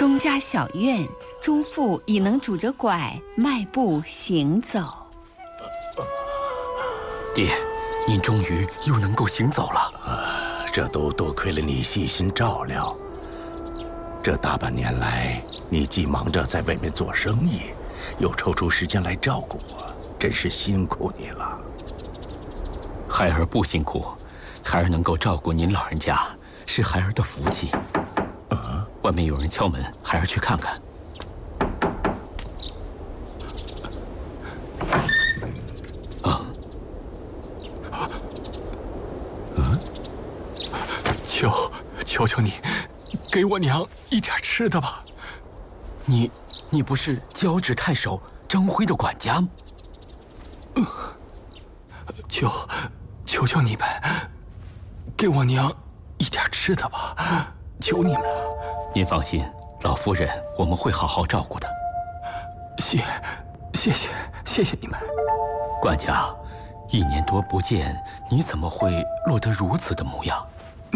钟家小院，钟父已能拄着拐迈步行走。 爹，您终于又能够行走了。 这都多亏了你细心照料。这大半年来，你既忙着在外面做生意，又抽出时间来照顾我，真是辛苦你了。 孩儿不辛苦，孩儿能够照顾您老人家，是孩儿的福气。外面有人敲门，孩儿去看看。 求你，给我娘一点吃的吧。 你不是交趾太守张辉的管家吗？ 求你们，给我娘一点吃的吧，求你们了。 您放心，老夫人我们会好好照顾的。 谢谢你们。 管家，1年多不见，你怎么会落得如此的模样？